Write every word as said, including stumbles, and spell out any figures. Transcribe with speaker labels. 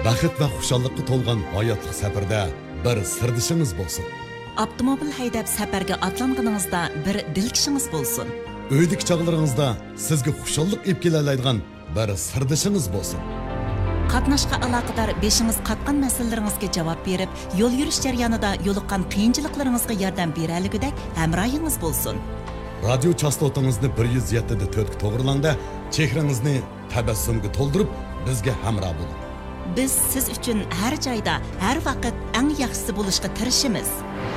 Speaker 1: baxit va xushalliqqa to'lgan hayotlik safarda bir sirdishingiz bo'lsin.
Speaker 2: Avtomobil haydab safarga atlanganingizda bir dilkishingiz bo'lsin.
Speaker 1: Uydik chog'laringizda sizga xushallik olib kelaoladigan bir sirdishingiz bo'lsin.
Speaker 2: Qatnashqa aloqador beshingiz qatgan masalalaringizga javob berib, yo'l yurish jarayonida yo'liqqan qiyinchiliklaringizga yordam beraligidek hamrohingiz bo'lsin.
Speaker 1: Radio chastotangizni bir yuz yetti nuqta to'rt ga to'g'rilangda, chehrangizni tabassumga to'ldirib, bizga hamroh bo'ling.
Speaker 2: Biz siz uchun har joyda, har vaqt eng yaxshisi bo'lishga tirishamiz.